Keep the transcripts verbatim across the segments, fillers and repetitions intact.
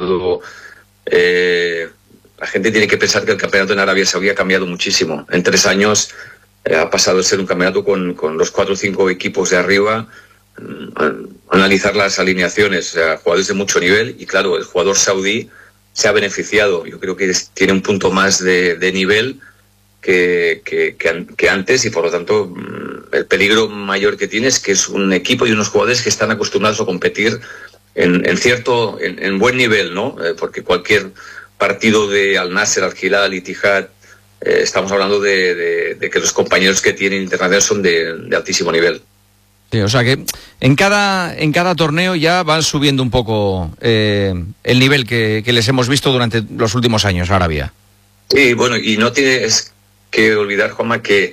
cambiado. Eh, la gente tiene que pensar que el campeonato en Arabia Saudí ha cambiado muchísimo. En tres años eh, ha pasado de ser un campeonato con, con los cuatro o cinco equipos de arriba, a analizar las alineaciones, o sea, jugadores de mucho nivel, y claro, el jugador saudí se ha beneficiado. Yo creo que es, tiene un punto más de, de nivel que, que, que, que antes, y por lo tanto el peligro mayor que tiene es que es un equipo y unos jugadores que están acostumbrados a competir en, en cierto, en, en buen nivel, ¿no? Eh, porque cualquier partido de Al Nasser, Al Hilal, Al Ittihad, eh, estamos hablando de, de, de que los compañeros que tienen internacionales son de, de altísimo nivel. Sí, o sea que en cada en cada torneo ya van subiendo un poco eh, el nivel que, que les hemos visto durante los últimos años, Arabia. Sí, bueno, y no tienes que olvidar, Juanma, que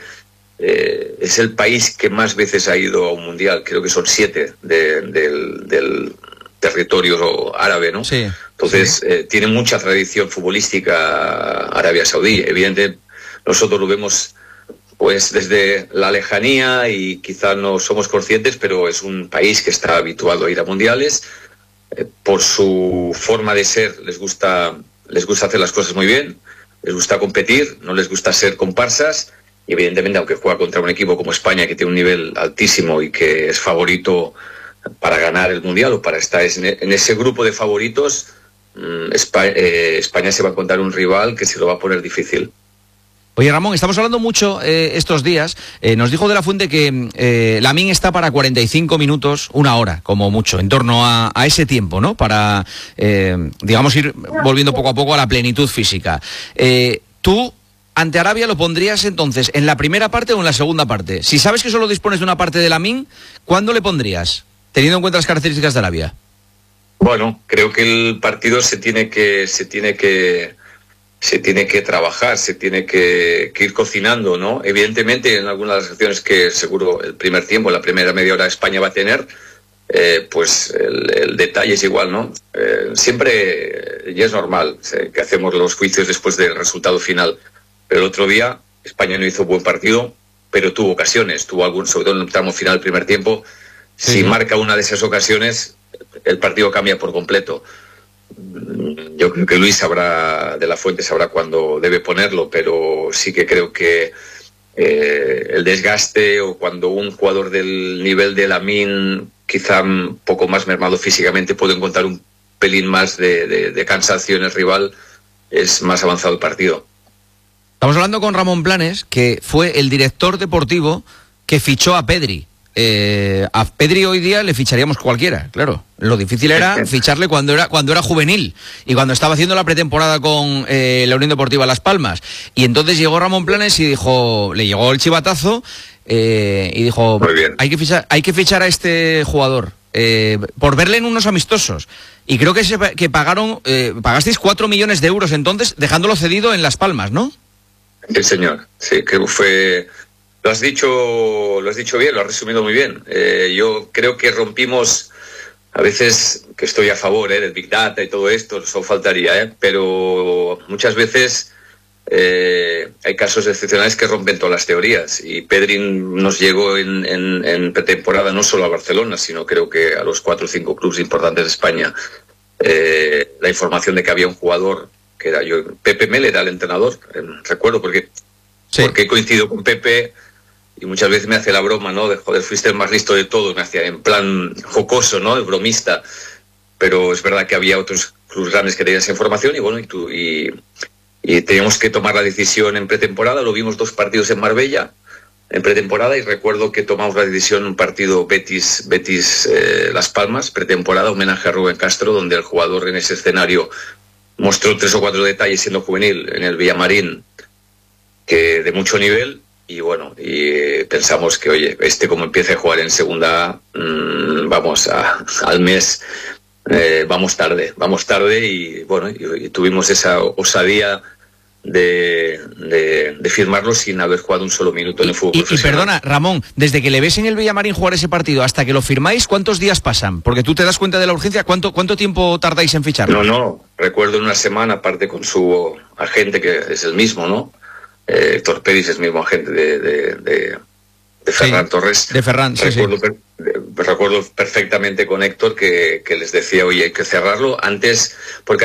eh, es el país que más veces ha ido a un mundial. Creo que son siete de, del, del territorio árabe, ¿no? Sí. Entonces, sí. Eh, tiene mucha tradición futbolística Arabia Saudí. Evidentemente, nosotros lo vemos pues desde la lejanía y quizá no somos conscientes, pero es un país que está habituado a ir a mundiales. Eh, por su forma de ser, les gusta, les gusta hacer las cosas muy bien, les gusta competir, no les gusta ser comparsas, y evidentemente, aunque juega contra un equipo como España, que tiene un nivel altísimo y que es favorito para ganar el mundial o para estar en ese grupo de favoritos, España, eh, España se va a encontrar un rival que se lo va a poner difícil. Oye, Ramón, estamos hablando mucho eh, estos días. Eh, nos dijo De la Fuente que eh, Lamine está para cuarenta y cinco minutos, una hora, como mucho, en torno a, a ese tiempo, ¿no? Para, eh, digamos, ir volviendo poco a poco a la plenitud física. Eh, tú, ante Arabia, lo pondrías entonces en la primera parte o en la segunda parte. Si sabes que solo dispones de una parte de Lamine, ¿cuándo le pondrías? Teniendo en cuenta las características de Arabia. Bueno, creo que el partido se tiene que, se tiene que, se tiene que trabajar, se tiene que, que ir cocinando, ¿no? Evidentemente, en algunas de las acciones que seguro el primer tiempo, la primera media hora España va a tener, eh, pues el, el detalle es igual, ¿no? Eh, siempre, y es normal, eh, que hacemos los juicios después del resultado final. Pero el otro día España no hizo buen partido, pero tuvo ocasiones, tuvo algún, sobre todo en el tramo final del primer tiempo. Sí. Si marca una de esas ocasiones, el partido cambia por completo. Yo creo que Luis sabrá, De la Fuente sabrá cuándo debe ponerlo, pero sí que creo que eh, el desgaste, o cuando un jugador del nivel de Lamine, quizá un poco más mermado físicamente, puede encontrar un pelín más de, de, de cansancio en el rival, es más avanzado el partido. Estamos hablando con Ramón Planes, que fue el director deportivo que fichó a Pedri. Eh, a Pedri hoy día le ficharíamos cualquiera, claro. Lo difícil era ficharle cuando era cuando era juvenil y cuando estaba haciendo la pretemporada con eh, la Unión Deportiva Las Palmas. Y entonces llegó Ramón Planes y dijo, le llegó el chivatazo eh, y dijo, muy bien, hay que fichar, hay que fichar a este jugador eh, por verle en unos amistosos. Y creo que se, que pagaron, eh, pagasteis cuatro millones de euros entonces, dejándolo cedido en Las Palmas, ¿no? Sí, señor. Sí, que fue. Lo has dicho, lo has dicho bien, lo has resumido muy bien. Eh, yo creo que rompimos, a veces, que estoy a favor eh, del Big Data y todo esto, eso faltaría, eh, pero muchas veces eh, hay casos excepcionales que rompen todas las teorías. Y Pedri nos llegó en, en, en pretemporada no solo a Barcelona, sino creo que a los cuatro o cinco clubes importantes de España. Eh, la información de que había un jugador que era yo, Pepe Mel era el entrenador, eh, recuerdo, porque, sí. porque coincido con Pepe. Y muchas veces me hace la broma, ¿no? De joder, fuiste el más listo de todos, me hacía en plan jocoso, ¿no? El bromista. Pero es verdad que había otros clubes grandes que tenían esa información y bueno, y, tú, y, y teníamos que tomar la decisión en pretemporada. Lo vimos dos partidos en Marbella en pretemporada y recuerdo que tomamos la decisión en un partido Betis, Betis eh, Las Palmas, pretemporada, homenaje a Rubén Castro, donde el jugador en ese escenario mostró tres o cuatro detalles siendo juvenil en el Villamarín, que de mucho nivel. Y bueno, y pensamos que, oye, este como empiece a jugar en segunda, mmm, vamos a, al mes, eh, vamos tarde, vamos tarde y bueno, y, y tuvimos esa osadía de, de, de firmarlo sin haber jugado un solo minuto en el fútbol y, profesional. Y perdona, Ramón, desde que le ves en el Villamarín jugar ese partido hasta que lo firmáis, ¿cuántos días pasan? Porque tú te das cuenta de la urgencia, ¿cuánto, cuánto tiempo tardáis en ficharlo? No, no, recuerdo en una semana, aparte con su agente, que es el mismo, ¿no? Eh, Héctor Peris es mismo agente de, de, de, de Ferran sí, Torres. De Ferran, sí, recuerdo, sí. Per, recuerdo perfectamente con Héctor que, que les decía, oye, hay que cerrarlo antes, porque